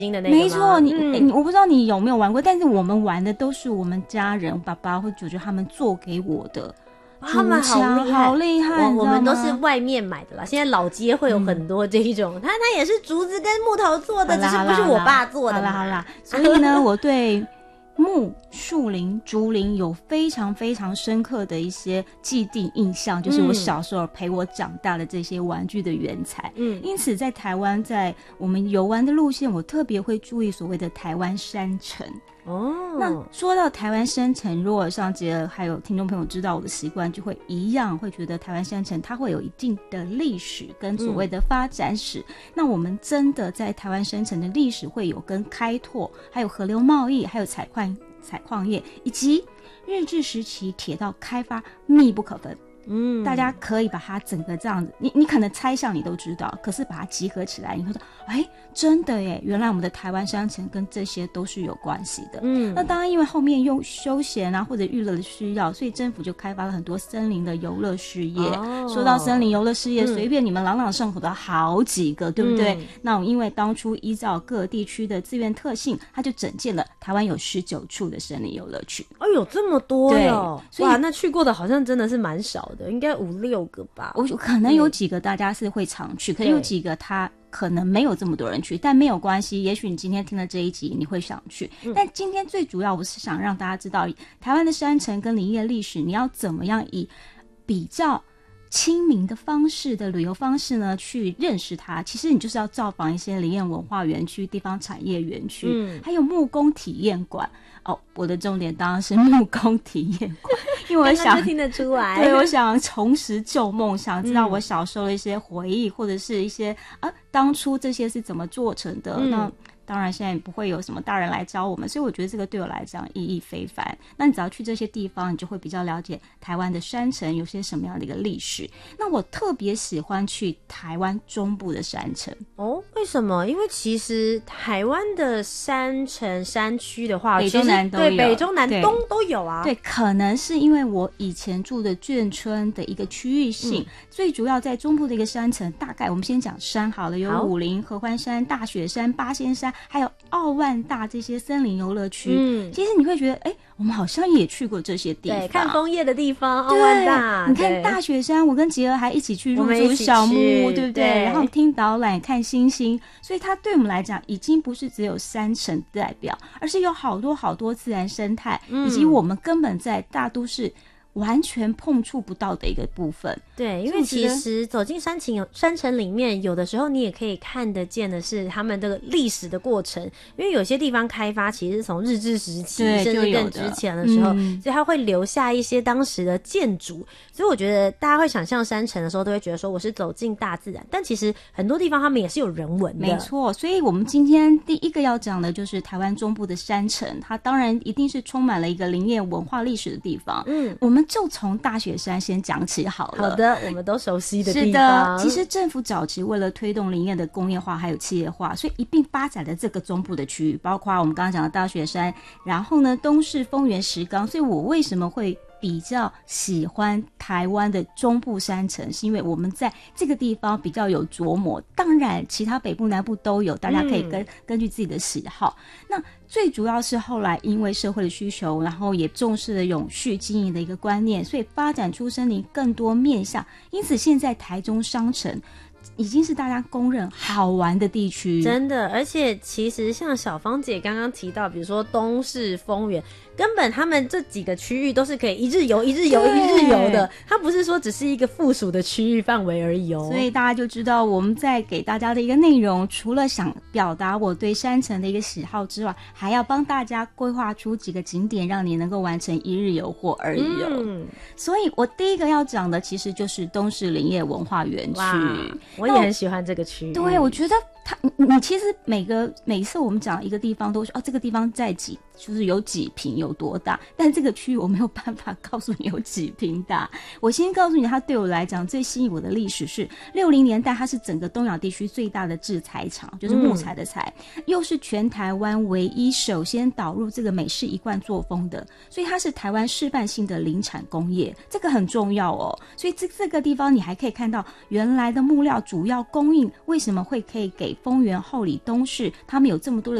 的那个吗？ 没错，我不知道你有没有玩过，但是我们玩的都是我们家人爸爸或舅舅他们做给我的。 他们好厉害， 我们都是外面买的啦。现在老街会有很多这一种，它也是竹子跟木头做的，只是不是我爸做的。 好啦，所以呢，我对木、树林、竹林有非常非常深刻的一些既定印象，就是我小时候陪我长大的这些玩具的原材。因此在台湾，在我们游玩的路线，我特别会注意所谓的台湾山城。那说到台湾山城，如果上节还有听众朋友知道我的习惯，就会一样会觉得台湾山城它会有一定的历史跟所谓的发展史。那我们真的在台湾山城的历史会有跟开拓，还有河流贸易，还有采矿业，以及日治时期铁道开发密不可分。大家可以把它整个这样子，你可能猜想你都知道，可是把它集合起来，你会说，真的耶，原来我们的台湾山城跟这些都是有关系的。那当然因为后面用休闲啊或者娱乐的需要，所以政府就开发了很多森林的游乐事业。说到森林游乐事业，随便你们朗朗上口的好几个，对不对？那因为当初依照各地区的自然特性，它就整建了台湾有19处的森林游乐区。 有这么多哟！哇，那去过的好像真的是蛮少的，应该5-6个吧。 我可能有几个大家是会常去，可能有几个他可能没有这么多人去，但没有关系，也许你今天听了这一集你会想去。但今天最主要我是想让大家知道台湾的山城跟林业历史，你要怎么样以比较亲民的方式的旅游方式呢去认识它。其实你就是要造访一些林业文化园区、地方产业园区，还有木工体验馆。我的重点当然是木工体验馆，因为我想就听得出来， 对，我想重拾旧梦，想知道我小时候的一些回忆，或者是一些当初这些是怎么做成的。那当然现在不会有什么大人来教我们，所以我觉得这个对我来讲意义非凡。那你只要去这些地方，你就会比较了解台湾的山城有些什么样的一个历史。那我特别喜欢去台湾中部的山城。 为什么？因为其实台湾的山城山区的话， 北中南都有， 对，北中南东都有啊。 对，可能是因为我以前住的眷村的一个区域性，最主要在中部的一个山城，大概我们先讲山好了，有武陵、合欢山、大雪山、八仙山，还有奥万大这些森林游乐区。其实你会觉得我们好像也去过这些地方， 对，看枫叶的地方，奥万大。 你看大雪山，我跟杰儿还一起去入住小木屋，对不对？然后听导览看星星，所以它对我们来讲已经不是只有山城代表，而是有好多好多自然生态，以及我们根本在大都市完全碰触不到的一个部分。 对，因为其实走进山城里面，有的时候你也可以看得见的是他们这个历史的过程，因为有些地方开发其实是从日治时期甚至更之前的时候，所以它会留下一些当时的建筑。所以我觉得大家会想象山城的时候，都会觉得说我是走进大自然，但其实很多地方他们也是有人文的。 没错，所以我们今天第一个要讲的就是台湾中部的山城，它当然一定是充满了一个林业文化历史的地方。我们就从大雪山先讲起好了。 好的，我们都熟悉的地方。 是的，其实政府早期为了推动林业的工业化还有企业化，所以一并发展了这个中部的区域，包括我们刚刚讲的大雪山，然后呢东势、丰原、石冈。所以我为什么会比较喜欢台湾的中部山城，是因为我们在这个地方比较有琢磨，当然其他北部南部都有，大家可以根据自己的喜好。那最主要是后来因为社会的需求，然后也重视了永续经营的一个观念，所以发展出森林更多面向，因此现在台中商城已经是大家公认好玩的地区。 真的，而且其实像小芳姐刚刚提到，比如说东势、丰原，根本他们这几个区域都是可以一日游的，它不是说只是一个附属的区域范围而已哦。 所以大家就知道我们在给大家的一个内容，除了想表达我对山城的一个喜好之外，还要帮大家规划出几个景点，让你能够完成一日游或2日游。所以我第一个要讲的其实就是东势林业文化园区。 我也很喜欢这个区域。 对，我觉得你其实每一次我们讲一个地方都说这个地方在就是有几坪有多大，但这个区域我没有办法告诉你有几坪大。我先告诉你，它对我来讲最吸引我的历史是60年代，它是整个东亚地区最大的制材厂，就是木材的材，又是全台湾唯一首先导入这个美式一贯作风的，所以它是台湾示范性的林产工业，这个很重要所以这个地方你还可以看到原来的木料主要供应为什么会可以给北、丰原、后里、东势，他们有这么多的